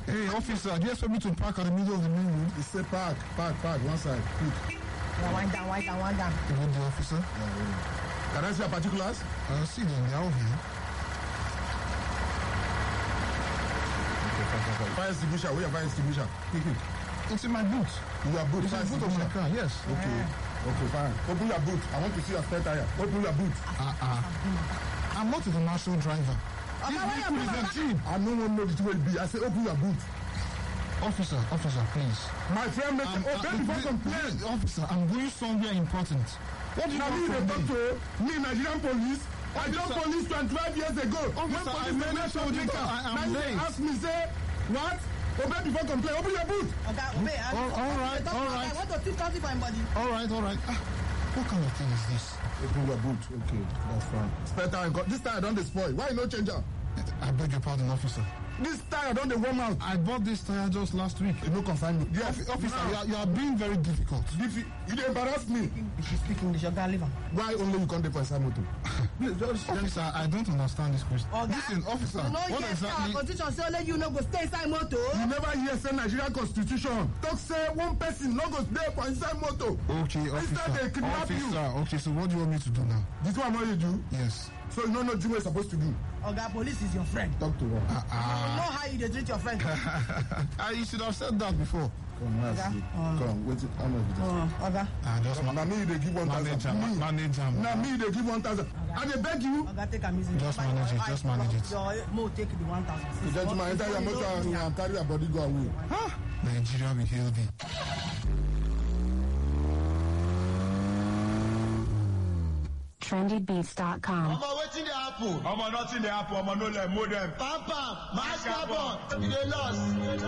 Hey, officer, do you expect me to park at the middle of the main road? He said park, one side, quick. Yeah, wind down. You want the officer? Can I see your particulars? See them, they're out here. Okay, fire extinguisher, where your fire extinguisher? Quick. It's in my boot. Your boot, It's in the boot of my car, yes. Okay, fine. Open your boot. I want to see your spare tire. Open your boot. I'm not a commercial driver. I don't want to know the way it be. I say open your boot. Officer, please. My friend, before complain. Officer, I'm going somewhere important. What do you want from talk to me, Nigerian police? I joined police 25 years ago. Officer, I never told you I'm late. Ask me, say, what? Obey before complain. Open your boot. Okay, obey. All right. I want to keep something for my body. All right. What kind of thing is this? Open your boot. Okay, that's fine. Spare tire. This tire don't spoil. Why no change up? I beg your pardon, officer. This tire don't warm out. I bought this tire just last week. You no confine me. Yes, officer, you are being very difficult. You dey embarrass me. If you speak English, you can leave him. Why only you can't dey for inside motor? Officer, I don't understand this question. Listen, officer, what exactly? Constitution say only you no go stay inside motor. You never hear say Nigerian constitution talk say one person no go stay for inside motor. Okay, officer. Okay, so what do you want me to do now? This one what you do? Yes. So you don't know what you're supposed to do? Oga, police is your friend. Talk to her. You know how you treat your friend. You should have said that before. Come, wait. How much is this? Oga. Just now me they give 1,000. Manager. Now me they give 1,000. And they beg you. Oga, take a easy. Just manage it. Your mo take the 1,000. The gentleman enter your motor and carry your body go away. Nigeria will heal thee. trendybeats.com. Wetin dey happen? Nothing dey happen. No let modem. Pam, mash carbon. You dey lost.